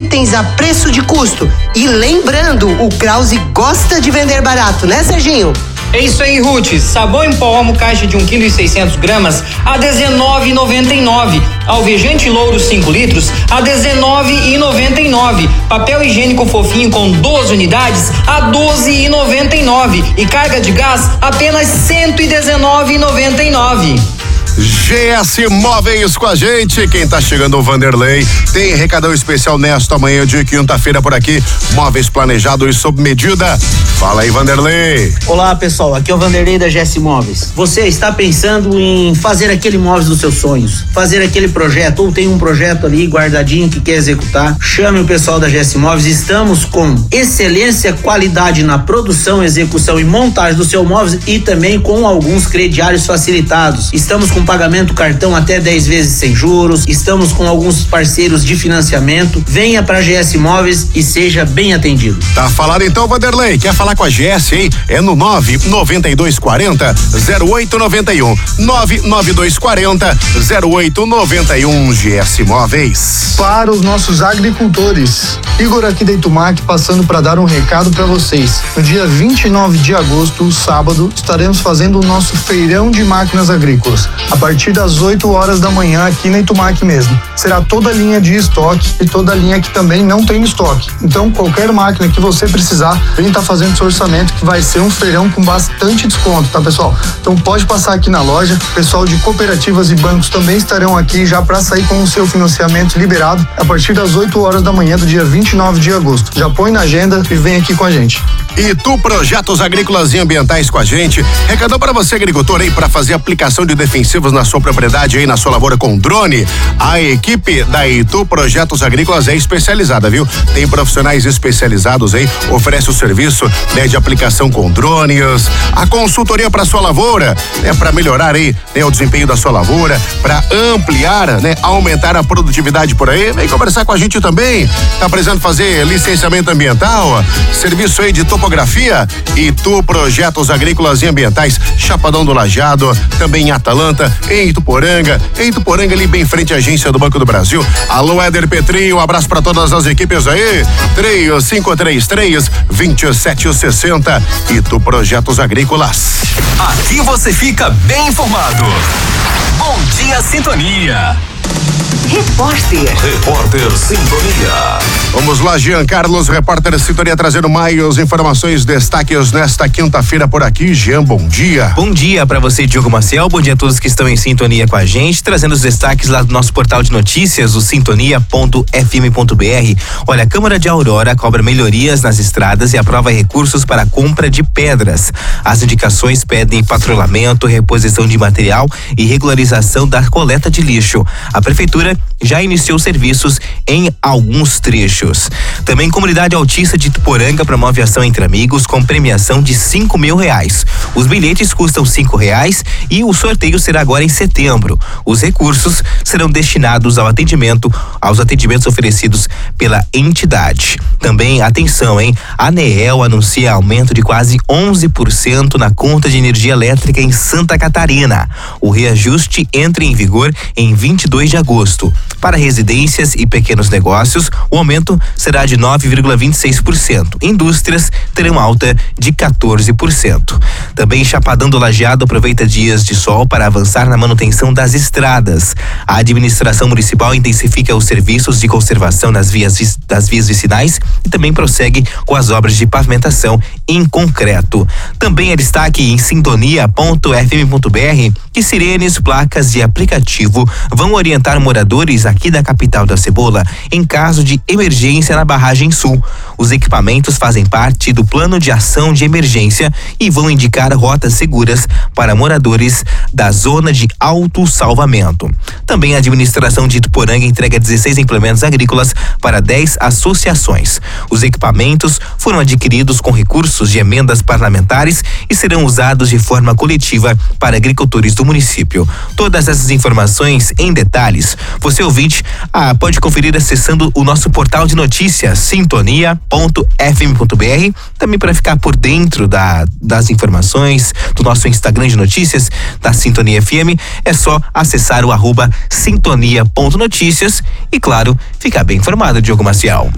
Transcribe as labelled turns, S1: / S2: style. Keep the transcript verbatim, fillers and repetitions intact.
S1: itens a preço de custo. E lembrando, o Krause gosta de vender barato, né, Serginho?
S2: É isso aí, Ruth. Sabão em pó Omo caixa de um quilo e seiscentos gramas a dezenove reais e noventa e nove. Alvejante Louro cinco litros a dezenove reais e noventa e nove. Papel higiênico fofinho com doze unidades a doze reais e noventa e nove. E carga de gás apenas cento e dezenove reais e noventa e nove.
S3: G S Móveis com a gente, quem tá chegando o Vanderlei, tem recadão especial nesta manhã de quinta-feira por aqui, móveis planejados e sob medida. Fala aí, Vanderlei.
S4: Olá, pessoal, aqui é o Vanderlei da G S Móveis. Você está pensando em fazer aquele móveis dos seus sonhos, fazer aquele projeto, ou tem um projeto ali guardadinho que quer executar? Chame o pessoal da G S Móveis, estamos com excelência, qualidade na produção, execução e montagem do seu móveis e também com alguns crediários facilitados. Estamos com pagamento cartão até dez vezes sem juros, estamos com alguns parceiros de financiamento. Venha pra G S Móveis e seja bem atendido.
S3: Tá falado então, Vanderlei, quer falar com a G S, hein? É no nove nove dois quatro zero zero oito nove um, nove nove dois quatro zero oito nove um. G S Móveis.
S5: Para os nossos agricultores, Igor aqui da Itumac passando para dar um recado para vocês. No dia vinte e nove de agosto, sábado, estaremos fazendo o nosso feirão de máquinas agrícolas. A partir das oito horas da manhã aqui na Itumac mesmo. Será toda a linha de estoque e toda a linha que também não tem estoque. Então, qualquer máquina que você precisar, vem estar fazendo seu orçamento, que vai ser um feirão com bastante desconto, tá, pessoal? Então, pode passar aqui na loja. O pessoal de cooperativas e bancos também estarão aqui já para sair com o seu financiamento liberado a partir das oito horas da manhã do dia vinte e nove de agosto. Já põe na agenda e vem aqui com a gente.
S3: E tu, Projetos Agrícolas e Ambientais com a gente. Recadão para você, agricultor, aí, para fazer aplicação de defensivos na sua propriedade, aí na sua lavoura com drone. A equipe da Itu Projetos Agrícolas é especializada, viu? Tem profissionais especializados aí, oferece o serviço, né, de aplicação com drones, a consultoria para sua lavoura, né, para melhorar aí, né, o desempenho da sua lavoura, para ampliar, né, aumentar a produtividade por aí. Vem conversar com a gente também. Tá precisando fazer licenciamento ambiental, serviço aí de topografia? Itu Projetos Agrícolas e Ambientais, Chapadão do Lajeado, também em Atalanta, em Ituporanga, em Ituporanga ali bem em frente à agência do Banco do Brasil. Alô, Éder Petrinho, um abraço para todas as equipes aí. três cinco três três, dois sete seis zero. Itu Projetos Agrícolas.
S6: Aqui você fica bem informado. Bom dia, Sintonia.
S7: Repórter.
S6: Repórter Sintonia.
S3: Vamos lá, Jean Carlos, repórter Sintonia, trazendo mais informações, destaques nesta quinta-feira por aqui. Jean, bom dia.
S8: Bom dia para você, Diogo Maciel. Bom dia a todos que estão em sintonia com a gente, trazendo os destaques lá do nosso portal de notícias, o sintonia ponto f m ponto b r. Olha, a Câmara de Aurora cobra melhorias nas estradas e aprova recursos para a compra de pedras. As indicações pedem patrulhamento, reposição de material e regularização da coleta de lixo. A prefeitura já iniciou serviços em alguns trechos. Também Comunidade Autista de Ituporanga promove ação entre amigos com premiação de cinco mil reais. Os bilhetes custam cinco reais e o sorteio será agora em setembro. Os recursos serão destinados ao atendimento, aos atendimentos oferecidos pela entidade. Também, atenção, hein? A ANEEL anuncia aumento de quase onze por cento na conta de energia elétrica em Santa Catarina. O reajuste entra em vigor em vinte e dois de agosto. Para residências e pequenos negócios, o aumento será de nove vírgula vinte e seis por cento. Indústrias terão alta de quatorze por cento. Também Chapadão do Lajeado aproveita dias de sol para avançar na manutenção das estradas. A administração municipal intensifica os serviços de conservação nas vias, das vias vicinais e também prossegue com as obras de pavimentação em concreto. Também é destaque em sintonia ponto f m ponto b r que sirenes, placas e aplicativo vão orientar moradores aqui da capital da Cebola em caso de emergência na barragem sul. Os equipamentos fazem parte do plano de ação de emergência e vão indicar rotas seguras para moradores da zona de autossalvamento. Também a administração de Ituporanga entrega dezesseis implementos agrícolas para dez associações. Os equipamentos foram adquiridos com recursos de emendas parlamentares e serão usados de forma coletiva para agricultores do município. Todas essas informações em detalhes, você ouvinte, ah, pode conferir acessando o nosso portal de notícias, sintonia ponto f m ponto b r. Também para ficar por dentro da, das informações do nosso Instagram de notícias da Sintonia F M, é só acessar o arroba sintonia ponto notícias e, claro, ficar bem informado, Diogo Maciel.